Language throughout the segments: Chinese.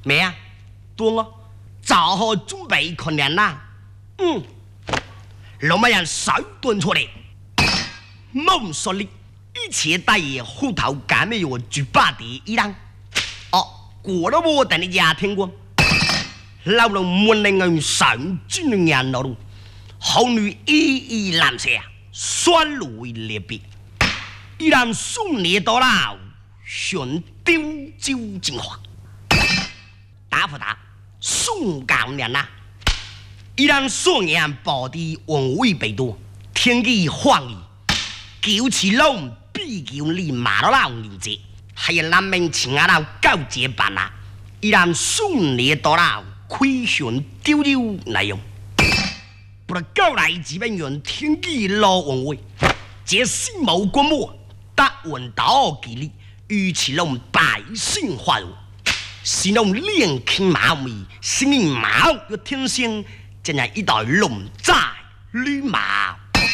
咩啊？对我做好准备困难啦。老么样手端出来，猛说力，一切带也虎头干没有举把的一样。过了我等你家听过，老龙门内人上军人眼老龙，后女一蓝色，酸路为裂别，一然送你到了，选丢酒精华，打不打？送高年呐！一然送眼保的文威北多，天气荒意，九起龙必叫你马到老年节，还有南门请阿老高阶班呐！一然送你到了，亏损丢丢来用，不然高来几本元天气老文威，这心谋观摩，达文道给力，与其龙百姓欢乐。是弄练轻马尾，心里毛有天性，真係一代龍寨綠馬。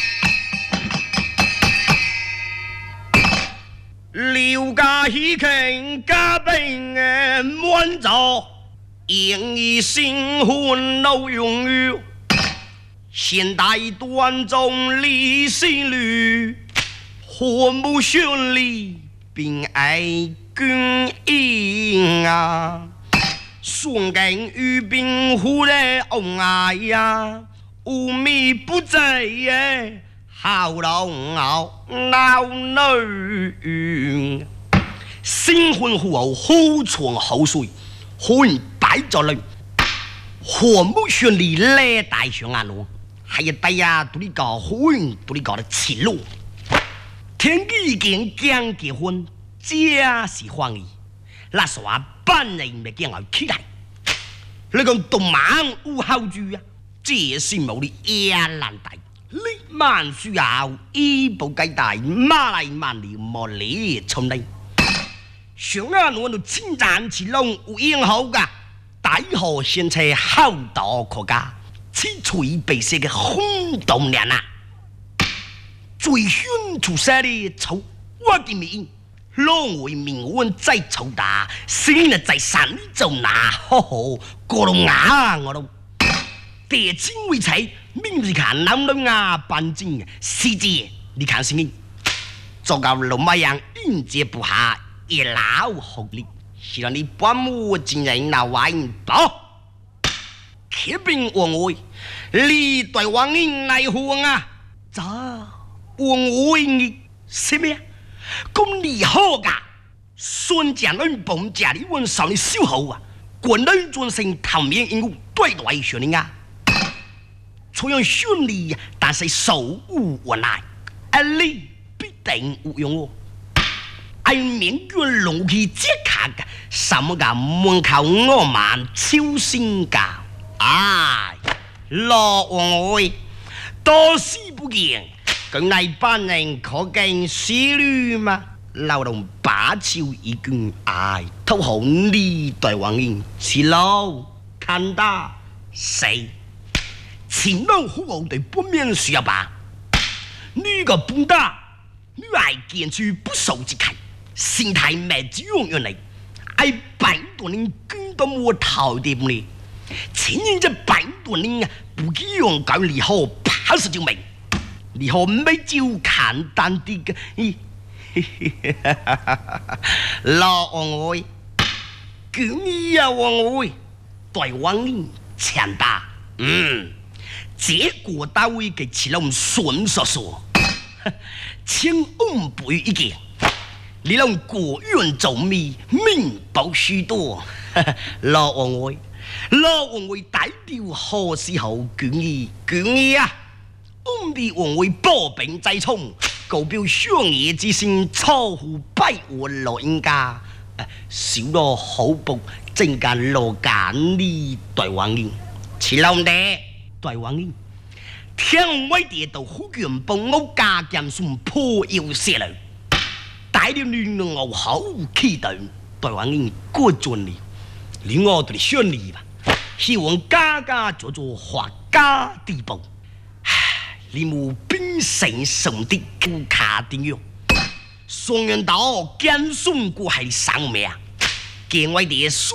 劉家喜慶家兵嘅滿座，演繹新婚老永遠，現代端重理性律，婚不順利並愛君英啊，双根玉冰湖的翁爱呀，无米不在耶，好龙傲老女，新婚后好床好睡，婚摆咗嚟，何冇順利咧大上眼路，係啊第日對你搞婚，對你搞得前路，天氣已經將結婚。這是歡意，那是話本人未見我期待。你講動漫有後住啊，這是冇你也難題。你萬需要一步計大，馬來萬里莫理從嚟。上岸我哋千讚之龍有英好噶，大河先車好多國家，此隨被射嘅轟動人啊！最炫出色的醜，我見面。long為命運再嘈打，先啊在山中拿，呵呵，過龍牙我都地親為妻，明日看男人啊半斤，細節你看聲音，做到老麼樣應接不下，一老學力，是讓你半母真人鬧玩寶，騎兵王位，你對王人來護啊，咋王位你什麼呀？咁你好噶，孫家人幫家裏揾上你小好啊，國人專性頭面應該對待上你啊，雖然順利，但是手無無奈，你必定有用哦。愛面卷龍氣即刻嘅，什麼個門口我們超先教，唉，老王位多事不見。咁嚟班人可敬思慮嘛？老龍把招已經唉，討好你對王人，是老看大死，前老好我對不免需要吧？呢個半大，你係見處不受之啟，心態沒只用原嚟，係百多年跟到我頭點你，前人這百多年啊，不用搞你好，怕死就明。你可沒就簡單啲嘅，老王位，咁呀王位，對王人強大，結果大位嘅起龍順索索，千恩不一件，你讓國運走密，命保許多，老王位大調何時候捲啊！你王為波兵在衝，高標商業之心，超乎百萬老人家，少咗好卜，正間羅間呢對王人，似老爹對王人，聽威跌到好拳幫我家劍送破腰射來，大了亂我好期待對王人過盡你，你我對你順利吧，希望家家做做發家地步。你冇兵神神的古卡點樣？雙人島堅信過係生命，見我哋